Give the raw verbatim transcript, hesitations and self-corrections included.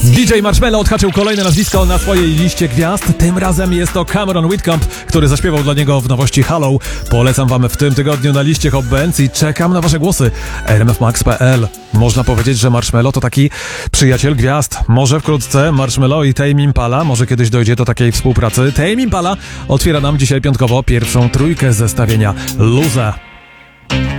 D J Marshmello odhaczył kolejne nazwisko na swojej liście gwiazd. Tym razem jest to Cameron Whitcomb, który zaśpiewał dla niego w nowości Hello. Polecam wam w tym tygodniu na liście Hot Bands i czekam na wasze głosy. r m f max kropka p l. Można powiedzieć, że Marshmello to taki przyjaciel gwiazd. Może wkrótce Marshmello i Tame Impala, może kiedyś dojdzie do takiej współpracy. Tame Impala otwiera nam dzisiaj piątkowo pierwszą trójkę zestawienia Loser.